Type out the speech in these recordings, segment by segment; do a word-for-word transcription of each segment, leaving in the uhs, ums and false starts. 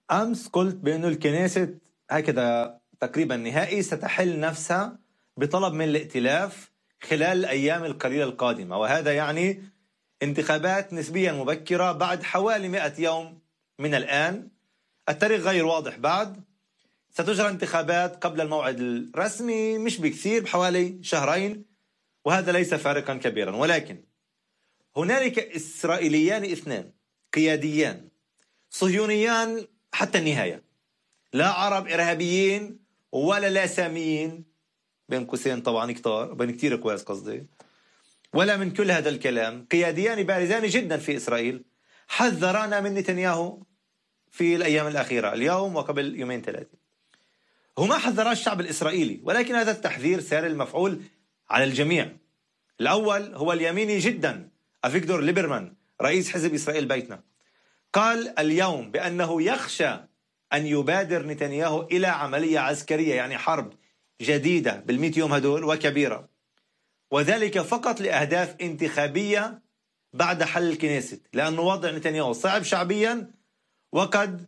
أمس قلت بأنه الكنيسة هكذا تقريبا نهائي ستحل نفسها بطلب من الائتلاف خلال الأيام القليلة القادمة، وهذا يعني انتخابات نسبيا مبكرة بعد حوالي مئة يوم من الآن. التاريخ غير واضح بعد. ستجرى انتخابات قبل الموعد الرسمي مش بكثير، بحوالي شهرين، وهذا ليس فارقا كبيرا. ولكن هنالك إسرائيليان اثنان قياديان صهيونيان حتى النهاية، لا عرب إرهابيين ولا لا ساميين بين قوسين طبعا كتار بين كتير كويس قصدي، ولا من كل هذا الكلام. قياديان بارزان جدا في إسرائيل حذرانا من نتنياهو في الأيام الأخيرة، اليوم وقبل يومين ثلاثة. هما حذرا الشعب الإسرائيلي، ولكن هذا التحذير سار المفعول على الجميع. الأول هو اليميني جدا أفيغدور ليبرمان رئيس حزب إسرائيل بيتنا، قال اليوم بأنه يخشى أن يبادر نتنياهو إلى عملية عسكرية، يعني حرب جديدة بالمئة يوم هدول وكبيرة، وذلك فقط لأهداف انتخابية بعد حل الكنيست، لأن وضع نتنياهو صعب شعبيا وقد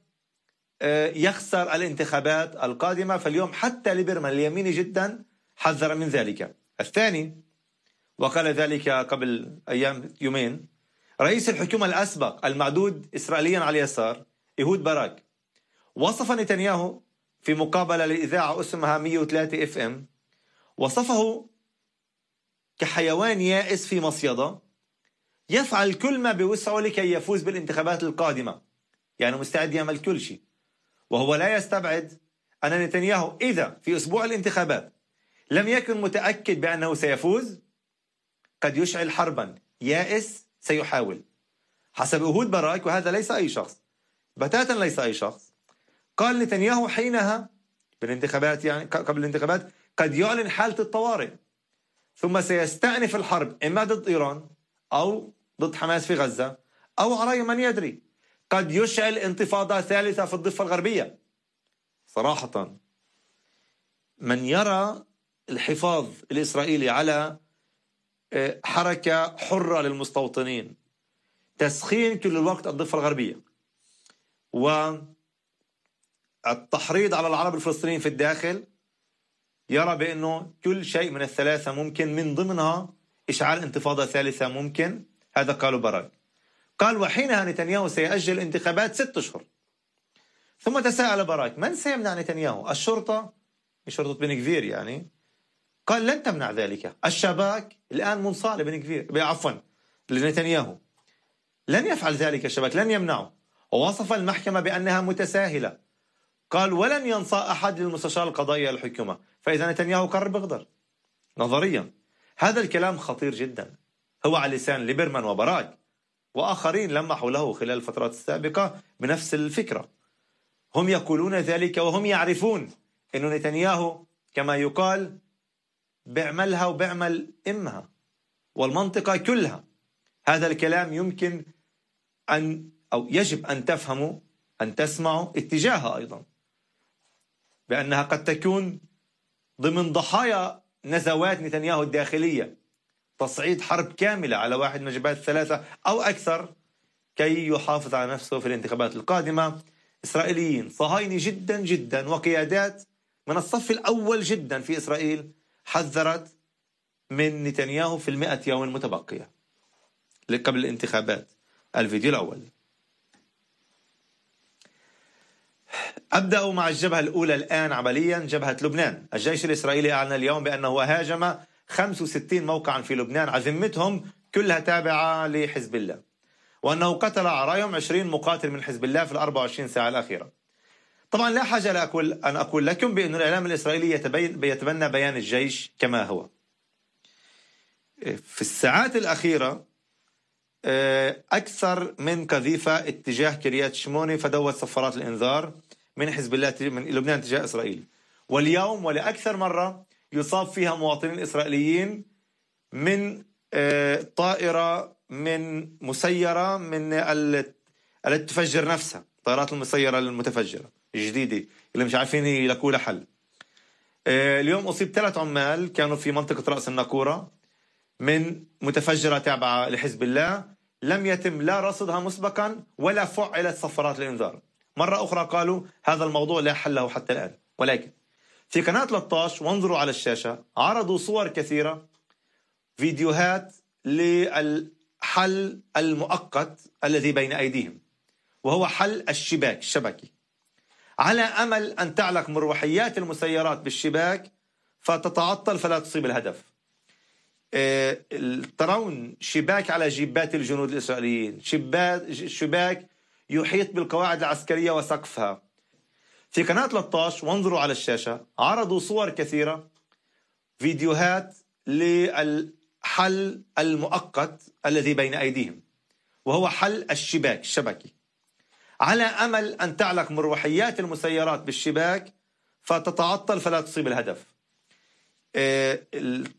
يخسر الانتخابات القادمة. فاليوم حتى ليبرمان اليميني جدا حذر من ذلك. الثاني وقال ذلك قبل أيام يومين رئيس الحكومة الأسبق المعدود إسرائيليا على اليسار إيهود باراك، وصف نتنياهو في مقابلة لإذاعة اسمها مئة وثلاثة اف ام، وصفه كحيوان يائس في مصيدة يفعل كل ما بوسعه لكي يفوز بالانتخابات القادمة، يعني مستعد يعمل كل شيء. وهو لا يستبعد أن نتنياهو إذا في أسبوع الانتخابات لم يكن متأكد بأنه سيفوز قد يشعل حربا. يائس سيحاول حسب إيهود باراك، وهذا ليس أي شخص، بتاتا ليس أي شخص. قال نتنياهو حينها بالانتخابات، يعني قبل الانتخابات، قد يعلن حالة الطوارئ، ثم سيستأنف الحرب إما ضد إيران أو ضد حماس في غزة، أو على من يدري قد يشعل انتفاضة ثالثة في الضفة الغربية. صراحة من يرى الحفاظ الإسرائيلي على حركة حرة للمستوطنين، تسخين كل الوقت الضفة الغربية، والتحريض على العرب الفلسطينيين في الداخل، يرى بأنه كل شيء من الثلاثة ممكن، من ضمنها إشعال انتفاضة ثالثة ممكن. هذا قالوا باراك. قال وحينها نتنياهو سيأجل الانتخابات ست أشهر. ثم تساءل باراك من سيمنع نتنياهو؟ الشرطة؟ شرطة بن كفير يعني؟ قال لن تمنع ذلك. الشباك الآن منصاع لبن كفير، عفوا لنتنياهو، لن يفعل ذلك الشباك، لن يمنعه. ووصف المحكمة بأنها متساهلة، قال ولن ينصاع أحد للمستشار القضائي الحكومة، فإذا نتنياهو قرر بيقدر. نظريا هذا الكلام خطير جدا، هو على لسان ليبرمان وباراك، وآخرين لمحوا له خلال الفترات السابقة بنفس الفكرة. هم يقولون ذلك وهم يعرفون أن نتنياهو كما يقال بيعملها وبيعمل إمها والمنطقة كلها. هذا الكلام يمكن أن أو يجب أن تفهموا، أن تسمعوا اتجاهها أيضا، بأنها قد تكون ضمن ضحايا نزوات نتنياهو الداخلية، تصعيد حرب كاملة على واحد من الجبهات الثلاثة أو أكثر كي يحافظ على نفسه في الانتخابات القادمة. إسرائيليين صهاينة جدا جدا وقيادات من الصف الأول جدا في إسرائيل حذرت من نتنياهو في المئة يوم المتبقية قبل الانتخابات. الفيديو الأول. أبدأ مع الجبهة الأولى الآن عمليا، جبهة لبنان. الجيش الإسرائيلي أعلن اليوم بأنه هاجم خمسة وستين موقعا في لبنان عزمتهم كلها تابعة لحزب الله، وأنه قتل عرايم عشرين مقاتل من حزب الله في الأربع وعشرين ساعة الأخيرة. طبعا لا حاجة لأقول أن أقول لكم بأن الإعلام الإسرائيلي يتبين يتبنى بيان الجيش كما هو. في الساعات الأخيرة أكثر من قذيفة اتجاه كريات شموني فدوت صفارات الإنذار من حزب الله من لبنان تجاه إسرائيل، واليوم ولأكثر مرة يصاب فيها مواطنين إسرائيليين من طائرة من مسيرة من التي تفجر نفسها، طائرات المسيرة المتفجرة الجديدة اللي مش عارفين يلاقوا لها حل. اليوم أصيب ثلاث عمال كانوا في منطقة رأس الناقورة من متفجرة تابعة لحزب الله، لم يتم لا رصدها مسبقا ولا فعلت صفارات الإنذار، مرة أخرى قالوا هذا الموضوع لا حل له حتى الآن. ولكن في قناة ثلاثة عشر وانظروا على الشاشة عرضوا صور كثيرة، فيديوهات للحل المؤقت الذي بين أيديهم، وهو حل الشباك الشبكي، على أمل أن تعلق مروحيات المسيرات بالشباك فتتعطل فلا تصيب الهدف. اه ترون شباك على جيبات الجنود الإسرائيليين، شباك, شباك يحيط بالقواعد العسكرية وسقفها. في قناة ثلاثة عشر وانظروا على الشاشة عرضوا صور كثيرة، فيديوهات للحل المؤقت الذي بين أيديهم، وهو حل الشباك الشبكي، على أمل أن تعلق مروحيات المسيرات بالشباك فتتعطل فلا تصيب الهدف. اه